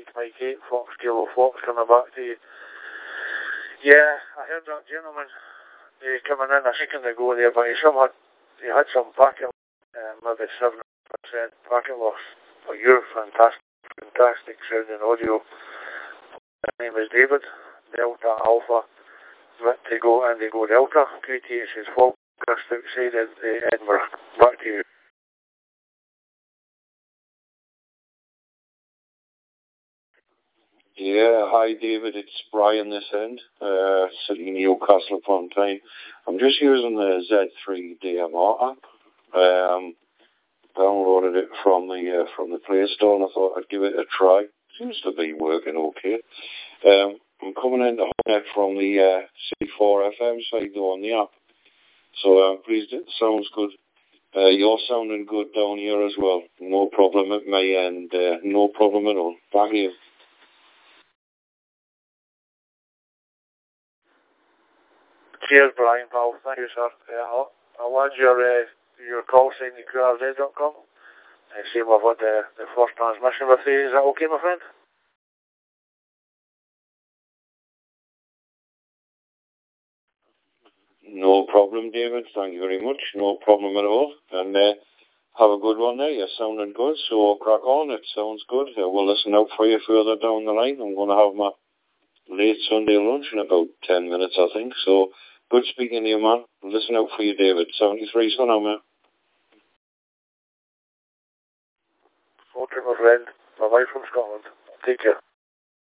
Mike 8, Fox Kilo Fox, coming back to you. Yeah, I heard that gentleman coming in a second ago there, but he had some parking, maybe 7% parking loss. But you're fantastic sounding audio. My name is David, Delta Alpha, Indigo Delta, QTH is Fox, just outside Edinburgh. Back to you. Yeah, hi David, it's Brian this end, sitting in Newcastle upon Tyne. I'm just using the Z3 DMR app. Downloaded it from the Play Store and I thought I'd give it a try. Seems to be working okay. I'm coming into Hornet from the C4 FM side though on the app. So I'm pleased it sounds good. You're sounding good down here as well. No problem at my end, no problem at all. Back to you. Cheers, Brian, pal. Thank you, sir. I'll add your call sign to QRZ.com. See if I've got the first transmission with you. Is that okay, my friend? No problem, David. Thank you very much. No problem at all. And have a good one there. You're sounding good, so crack on. It sounds good. We'll listen out for you further down the line. I'm going to have my late Sunday lunch in about 10 minutes, I think. So, good speaking to you, man. Listen out for you, David. 73 son, man. Okay, my friend. Bye-bye from Scotland. Take care.